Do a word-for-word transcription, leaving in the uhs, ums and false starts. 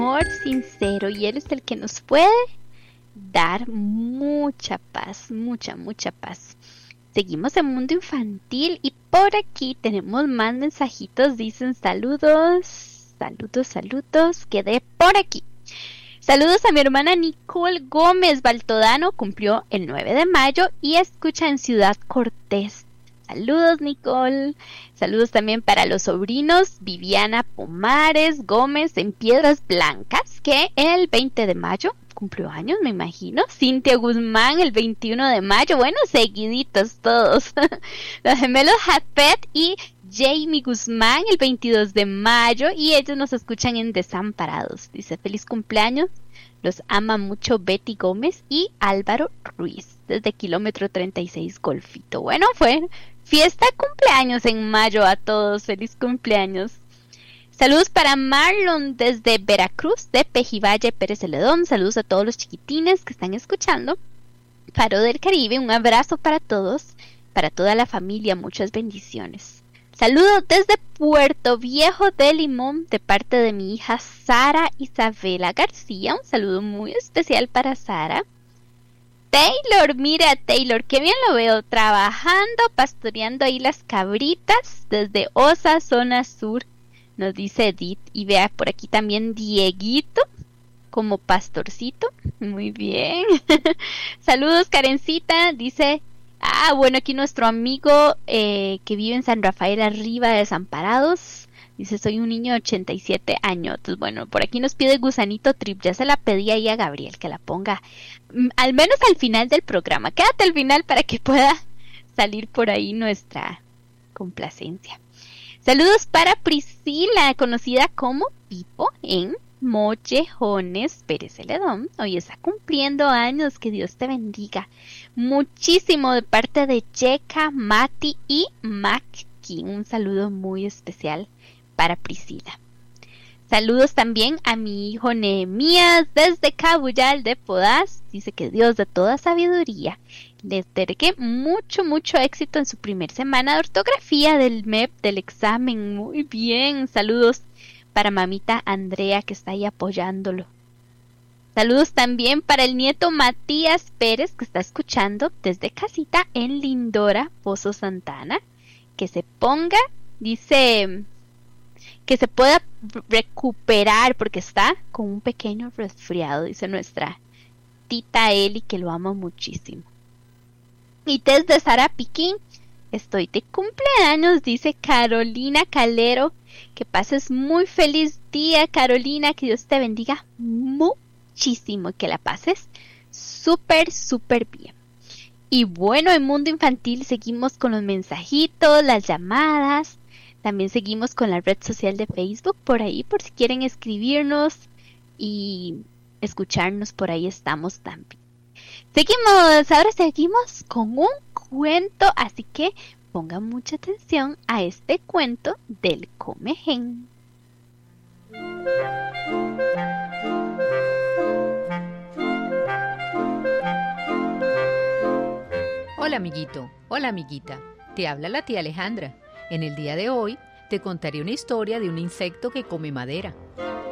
amor sincero y Él es el que nos puede dar mucha paz, mucha, mucha paz. Seguimos en Mundo Infantil y por aquí tenemos más mensajitos. Dicen saludos, saludos, saludos. Quedé por aquí. Saludos a mi hermana Nicole Gómez Baltodano, cumplió el nueve de mayo y escucha en Ciudad Cortés. Saludos, Nicole. Saludos también para los sobrinos Viviana Pomares Gómez en Piedras Blancas, que el veinte de mayo cumplió años, me imagino. Cintia Guzmán el veintiuno de mayo. Bueno, seguiditos todos. Los gemelos Jafet y Jamie Guzmán el veintidós de mayo y ellos nos escuchan en Desamparados. Dice, feliz cumpleaños. Los ama mucho Betty Gómez y Álvaro Ruiz desde kilómetro treinta y seis Golfito. Bueno, fue fiesta cumpleaños en mayo a todos. Feliz cumpleaños. Saludos para Marlon desde Veracruz, de Pejivalle, Pérez Celedón. Saludos a todos los chiquitines que están escuchando. Faro del Caribe, un abrazo para todos, para toda la familia, muchas bendiciones. Saludos desde Puerto Viejo de Limón, de parte de mi hija Sara Isabela García. Un saludo muy especial para Sara. Taylor, mira Taylor, qué bien lo veo, trabajando, pastoreando ahí las cabritas desde Osa, zona sur. Nos dice Edith, y vea por aquí también Dieguito, como pastorcito, muy bien. Saludos Karencita, dice, ah, bueno, aquí nuestro amigo eh, que vive en San Rafael Arriba de Desamparados, dice, soy un niño de ochenta y siete años, entonces, bueno, por aquí nos pide Gusanito Trip, ya se la pedí ahí a Gabriel, que la ponga, mm, al menos al final del programa, quédate al final para que pueda salir por ahí nuestra complacencia. Saludos para Priscila, conocida como Pipo en Mollejones, Pérez Celedón. Hoy está cumpliendo años, que Dios te bendiga. Muchísimo de parte de Yeka, Mati y Macki. Un saludo muy especial para Priscila. Saludos también a mi hijo Nehemías desde Cabuyal de Podás. Dice que Dios de toda sabiduría les dé mucho, mucho éxito en su primer semana de ortografía del M E P, del examen. Muy bien. Saludos para mamita Andrea, que está ahí apoyándolo. Saludos también para el nieto Matías Pérez, que está escuchando desde casita en Lindora, Pozo Santana. Que se ponga, dice, que se pueda recuperar porque está con un pequeño resfriado, dice nuestra tita Eli, que lo ama muchísimo. Y desde Sara Piquín, estoy de cumpleaños, dice Carolina Calero. Que pases muy feliz día, Carolina, que Dios te bendiga muchísimo y que la pases súper, súper bien. Y bueno, en Mundo Infantil seguimos con los mensajitos, las llamadas. También seguimos con la red social de Facebook por ahí, por si quieren escribirnos y escucharnos, por ahí estamos también. Seguimos, ahora seguimos con un cuento, así que pongan mucha atención a este cuento del Comején. Hola amiguito, hola amiguita, te habla la tía Alejandra. En el día de hoy te contaré una historia de un insecto que come madera.